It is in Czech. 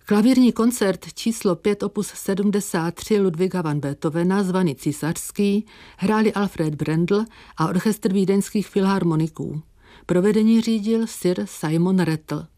Klavírní koncert číslo 5 opus 73 Ludwiga van Beethovena, zvaný Císařský, hráli Alfred Brendel a orchestr vídeňských filharmoniků. Provedení řídil sir Simon Rattle.